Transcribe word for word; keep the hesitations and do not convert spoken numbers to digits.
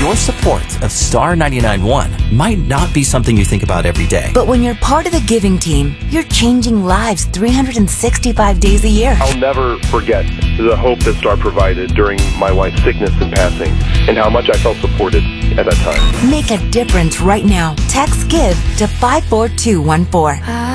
Your support of Star ninety-nine point one might not be something you think about every day. But when you're part of the giving team, you're changing lives three hundred sixty-five days a year. I'll never forget the hope that Star provided during my wife's sickness and passing, and how much I felt supported at that time. Make a difference right now. Text GIVE to five four two one four.